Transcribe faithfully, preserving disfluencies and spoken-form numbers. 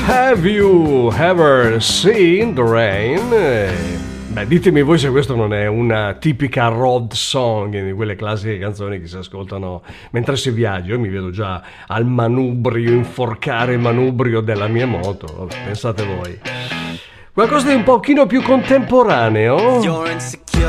Have you ever seen the rain? Eh, Beh, ditemi voi se questo non è una tipica road song, di quelle classiche canzoni che si ascoltano mentre si viaggia. Io mi vedo già al manubrio, inforcare il manubrio della mia moto. Vabbè, pensate voi. Qualcosa di un pochino più contemporaneo.